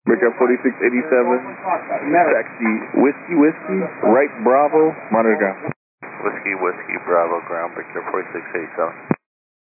Brickyard 4687, taxi Whiskey, right Bravo, monitor ground. Whiskey, Bravo, ground, Brickyard 4687.